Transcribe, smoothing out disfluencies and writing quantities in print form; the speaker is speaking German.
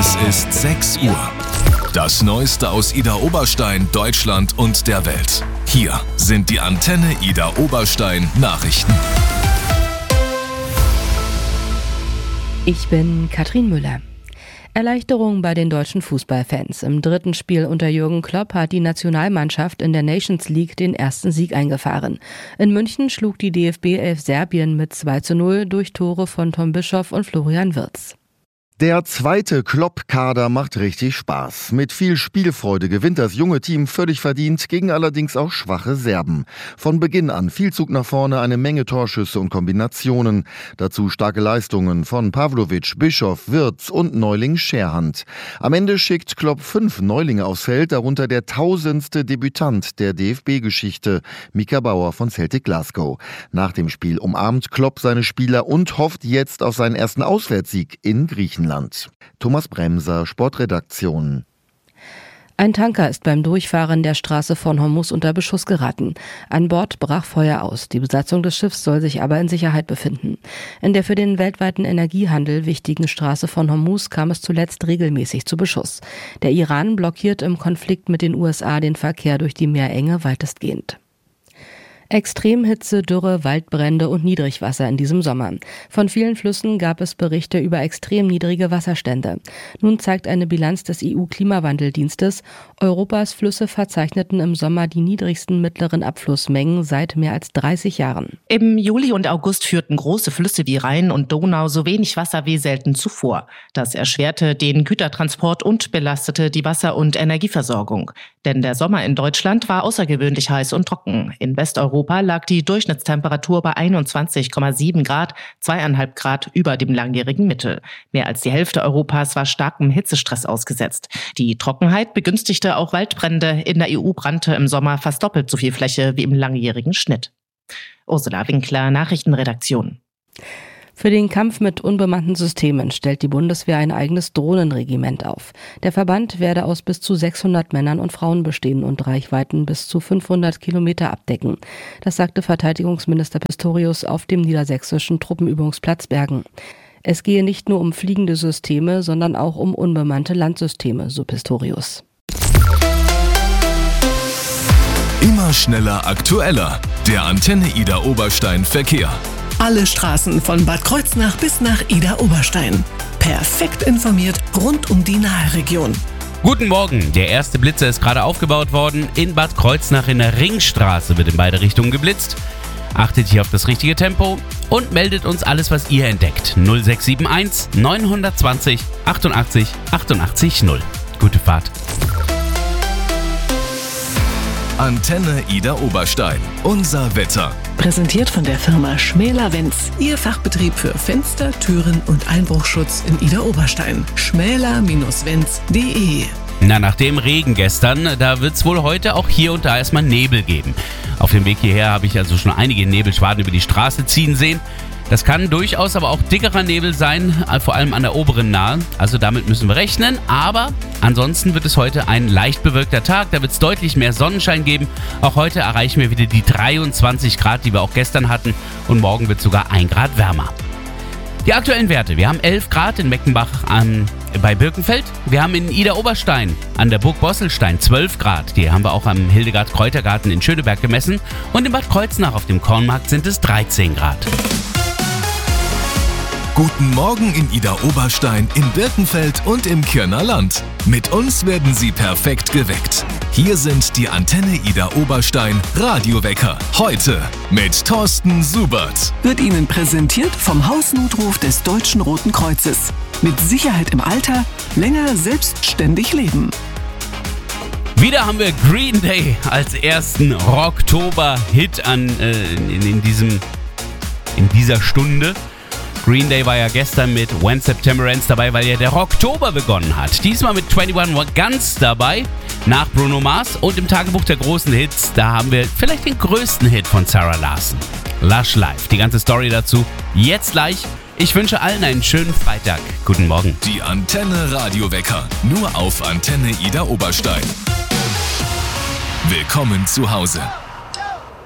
Es ist 6 Uhr. Das Neueste aus Idar Oberstein, Deutschland und der Welt. Hier sind die Antenne Idar Oberstein Nachrichten. Ich bin Katrin Müller. Erleichterung bei den deutschen Fußballfans. Im dritten Spiel unter Jürgen Klopp hat die Nationalmannschaft in der Nations League den ersten Sieg eingefahren. In München schlug die DFB 11 Serbien mit 2:0 durch Tore von Tom Bischoff und Florian Wirtz. Der zweite Klopp-Kader macht richtig Spaß. Mit viel Spielfreude gewinnt das junge Team völlig verdient, gegen allerdings auch schwache Serben. Von Beginn an viel Zug nach vorne, eine Menge Torschüsse und Kombinationen. Dazu starke Leistungen von Pavlovic, Bischoff, Wirtz und Neuling Scherhand. Am Ende schickt Klopp 5 Neulinge aufs Feld, darunter der 1000. Debütant der DFB-Geschichte, Mika Bauer von Celtic Glasgow. Nach dem Spiel umarmt Klopp seine Spieler und hofft jetzt auf seinen ersten Auswärtssieg in Griechenland. Thomas Bremser, Sportredaktion. Ein Tanker ist beim Durchfahren der Straße von Hormuz unter Beschuss geraten. An Bord brach Feuer aus. Die Besatzung des Schiffs soll sich aber in Sicherheit befinden. In der für den weltweiten Energiehandel wichtigen Straße von Hormuz kam es zuletzt regelmäßig zu Beschuss. Der Iran blockiert im Konflikt mit den USA den Verkehr durch die Meerenge weitestgehend. Extremhitze, Dürre, Waldbrände und Niedrigwasser in diesem Sommer. Von vielen Flüssen gab es Berichte über extrem niedrige Wasserstände. Nun zeigt eine Bilanz des EU-Klimawandeldienstes, Europas Flüsse verzeichneten im Sommer die niedrigsten mittleren Abflussmengen seit mehr als 30 Jahren. Im Juli und August führten große Flüsse wie Rhein und Donau so wenig Wasser wie selten zuvor. Das erschwerte den Gütertransport und belastete die Wasser- und Energieversorgung. Denn der Sommer in Deutschland war außergewöhnlich heiß und trocken. In Westeuropa lag die Durchschnittstemperatur bei 21,7 Grad, 2,5 Grad über dem langjährigen Mittel. Mehr als die Hälfte Europas war starkem Hitzestress ausgesetzt. Die Trockenheit begünstigte auch Waldbrände. In der EU brannte im Sommer fast doppelt so viel Fläche wie im langjährigen Schnitt. Ursula Winkler, Nachrichtenredaktion. Für den Kampf mit unbemannten Systemen stellt die Bundeswehr ein eigenes Drohnenregiment auf. Der Verband werde aus bis zu 600 Männern und Frauen bestehen und Reichweiten bis zu 500 Kilometer abdecken. Das sagte Verteidigungsminister Pistorius auf dem niedersächsischen Truppenübungsplatz Bergen. Es gehe nicht nur um fliegende Systeme, sondern auch um unbemannte Landsysteme, so Pistorius. Immer schneller, aktueller. Der Antenne Idar Oberstein Verkehr. Alle Straßen von Bad Kreuznach bis nach Idar Oberstein. Perfekt informiert rund um die Nahe-Region. Guten Morgen, der erste Blitzer ist gerade aufgebaut worden. In Bad Kreuznach in der Ringstraße wird in beide Richtungen geblitzt. Achtet hier auf das richtige Tempo und meldet uns alles, was ihr entdeckt. 0671 920 88 88 0. Gute Fahrt. Antenne Idar Oberstein. Unser Wetter. Präsentiert von der Firma Schmäler-Wenz. Ihr Fachbetrieb für Fenster, Türen und Einbruchschutz in Idar Oberstein. schmäler-wenz.de. Nach dem Regen gestern, da wird es wohl heute auch hier und da erstmal Nebel geben. Auf dem Weg hierher habe ich also schon einige Nebelschwaden über die Straße ziehen sehen. Das kann durchaus aber auch dickerer Nebel sein, vor allem an der oberen Nahe. Also damit müssen wir rechnen. Aber ansonsten wird es heute ein leicht bewölkter Tag. Da wird es deutlich mehr Sonnenschein geben. Auch heute erreichen wir wieder die 23 Grad, die wir auch gestern hatten. Und morgen wird es sogar 1 Grad wärmer. Die aktuellen Werte. Wir haben 11 Grad in Meckenbach bei Birkenfeld. Wir haben in Idar Oberstein an der Burg Bosselstein 12 Grad. Die haben wir auch am Hildegard Kräutergarten in Schöneberg gemessen. Und in Bad Kreuznach auf dem Kornmarkt sind es 13 Grad. Guten Morgen in Idar Oberstein, in Birkenfeld und im Kirner Land. Mit uns werden Sie perfekt geweckt. Hier sind die Antenne Idar Oberstein Radiowecker. Heute mit Thorsten Subert. Wird Ihnen präsentiert vom Hausnotruf des Deutschen Roten Kreuzes. Mit Sicherheit im Alter, länger selbstständig leben. Wieder haben wir Green Day als ersten Rocktober-Hit in dieser Stunde. Green Day war ja gestern mit When September Ends dabei, weil ja der Rocktober begonnen hat. Diesmal mit 21 Guns dabei, nach Bruno Mars. Und im Tagebuch der großen Hits, da haben wir vielleicht den größten Hit von Sarah Larsson. Lush Life. Die ganze Story dazu jetzt gleich. Ich wünsche allen einen schönen Freitag. Guten Morgen. Die Antenne Radiowecker. Nur auf Antenne Idar Oberstein. Willkommen zu Hause.